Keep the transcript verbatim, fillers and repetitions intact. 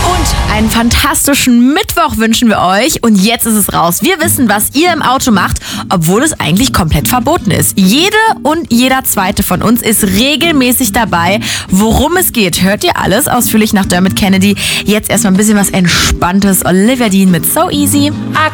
Und einen fantastischen Mittwoch wünschen wir euch. Und jetzt ist es raus. Wir wissen, was ihr im Auto macht, obwohl es eigentlich komplett verboten ist. Jede und jeder zweite von uns ist regelmäßig dabei. Worum es geht, hört ihr alles ausführlich nach Dermot Kennedy. Jetzt erstmal ein bisschen was Entspanntes. Olivia Dean mit So Easy.